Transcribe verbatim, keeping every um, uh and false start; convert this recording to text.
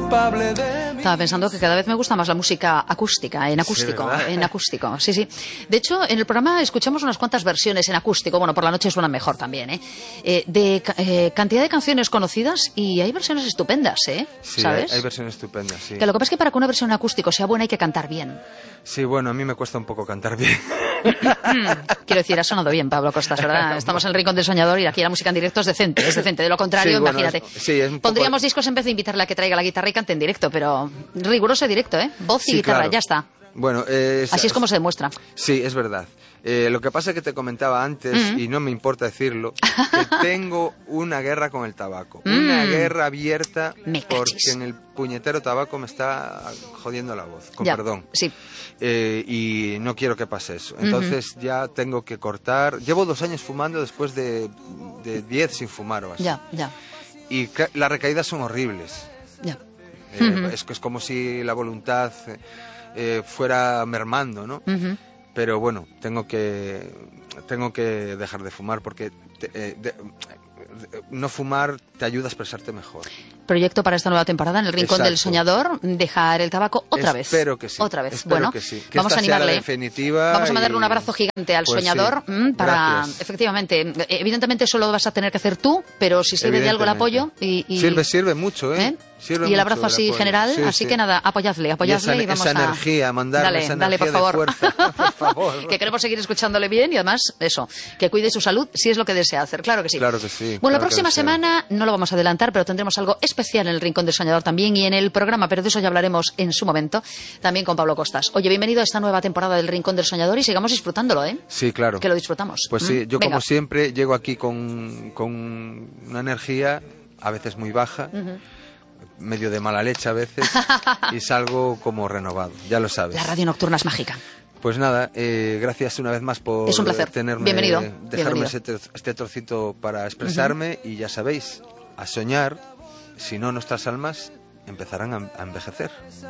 culpable de mí. Estaba pensando que cada vez me gusta más la música acústica, en acústico, Sí, en acústico, sí, sí. De hecho, en el programa escuchamos unas cuantas versiones en acústico, bueno, por la noche suenan mejor también, ¿eh? eh de eh, cantidad de canciones conocidas y hay versiones estupendas, ¿eh? Sí, ¿sabes? Hay, hay versiones estupendas, sí. Que lo que pasa es que para que una versión en acústico sea buena hay que cantar bien. Sí, bueno, a mí me cuesta un poco cantar bien. Quiero decir, ha sonado bien, Pablo Costas, ¿verdad? Estamos en el Rincón del Soñador y aquí la música en directo es decente, es decente. De lo contrario, Sí, bueno, imagínate. es- sí, es un poco- Pondríamos discos en vez de invitarle a que traiga la guitarra y cante en directo, pero riguroso directo, ¿eh? Voz y Sí, guitarra, claro. ya está. Bueno, eh, Así es como se demuestra. Sí, es verdad. Eh, lo que pasa es que te comentaba antes, Mm. y no me importa decirlo, que tengo una guerra con el tabaco. Una Mm. guerra abierta Me porque cachis. en el puñetero tabaco me está jodiendo la voz, con Ya, perdón. sí. Eh, y no quiero que pase eso. Entonces ya tengo que cortar. Llevo dos años fumando después de, de diez sin fumar o así. Ya, ya, Y ca- las recaídas son horribles. ya. Eh, Ujú. es, que es como si la voluntad eh, fuera mermando, ¿no? Ujú. Pero bueno, tengo que tengo que dejar de fumar porque te- eh, de- no fumar te ayuda a expresarte mejor. Proyecto para esta nueva temporada en el Rincón del Exacto. Soñador, dejar el tabaco otra vez. Espero que sí. Otra vez. Espero Bueno, que sí. Que vamos a esta sea la animarle. definitiva Vamos a mandarle y- un abrazo gigante al Pues soñador sí. mm, para, Gracias. efectivamente, eh, evidentemente eso lo vas a tener que hacer tú, pero si sirve de algo el apoyo y, y- Sirve, sirve mucho, ¿eh? ¿eh? Sirve y el mucho abrazo el así apoyo. general, Sí, así sí. que nada, apoyadle, apoyadle esa, y vamos esa a... energía, mandarle dale, esa dale, energía por favor. de fuerza, por favor. Que queremos seguir escuchándole bien y además, eso, que cuide su salud si es lo que desea hacer, claro que sí. Claro que sí, Bueno, la claro que próxima deseo. semana, no lo vamos a adelantar, pero tendremos algo especial en el Rincón del Soñador también y en el programa, pero de eso ya hablaremos en su momento, también con Pablo Costas. Oye, bienvenido a esta nueva temporada del Rincón del Soñador y sigamos disfrutándolo, ¿eh? Sí, claro. Que lo disfrutamos. Pues ¿Mm? sí, yo Venga. como siempre llego aquí con, con una energía a veces muy baja, Ujú. medio de mala leche a veces, y salgo como renovado, ya lo sabes. La radio nocturna es mágica. Pues nada, eh, gracias una vez más por Es un placer. tenerme, Bienvenido, dejarme bienvenido. Este, tro- este trocito para expresarme y ya sabéis, a soñar, si no nuestras almas empezarán a, a envejecer.